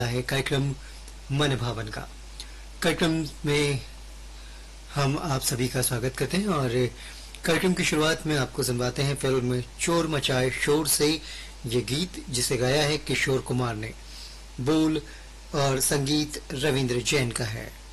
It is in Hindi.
है कार्यक्रम मन भावन का। कार्यक्रम में हम आप सभी का स्वागत करते हैं और कार्यक्रम की शुरुआत में आपको सुनवाते हैं फिल्म चोर मचाए शोर से ये गीत, जिसे गाया है किशोर कुमार ने। बोल और संगीत रविंद्र जैन का है।